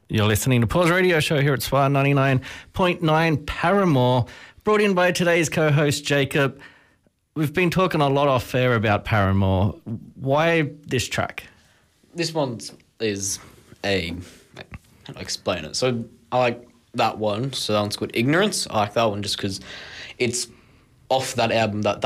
You're listening to Pause Radio Show here at Spire 99.9 Paramore, brought in by today's co-host Jacob. We've been talking a lot off air about Paramore. Why this track? This one is how do I explain it? So I like that one, so that one's called Ignorance. I like that one just because it's off that album, that